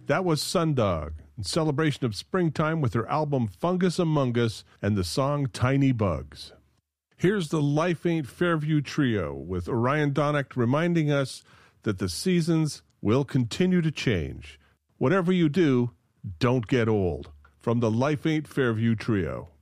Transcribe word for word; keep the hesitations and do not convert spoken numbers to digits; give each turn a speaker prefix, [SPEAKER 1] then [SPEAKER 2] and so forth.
[SPEAKER 1] That was Sundog, in celebration of springtime with her album Fungus Among Us and the song Tiny Bugs. Here's the Life Ain't Fairview Trio with Orion Donnacht reminding us that the seasons will continue to change. Whatever you do, don't get old. From the Life Ain't Fairview Trio.